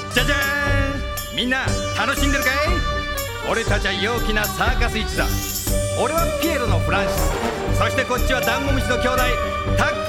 じゃじゃーん、みんな楽しんでるかい？俺たちは陽気なサーカス一座。俺はピエロのフランシス、そしてこっちはダンゴムシの兄弟タッ